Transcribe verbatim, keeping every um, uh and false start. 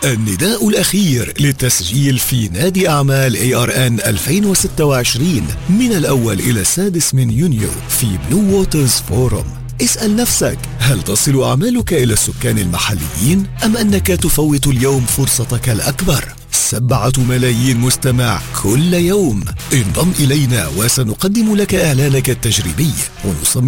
النداء الأخير للتسجيل في نادي أعمال إيه آر إن ألفين وستة وعشرين من الأول إلى السادس من يونيو في بلو ووترز فورم. اسأل نفسك، هل تصل أعمالك إلى السكان المحليين أم أنك تفوت اليوم فرصتك الأكبر؟ سبعة ملايين مستمع كل يوم. انضم إلينا وسنقدم لك إعلانك التجريبي ونصمم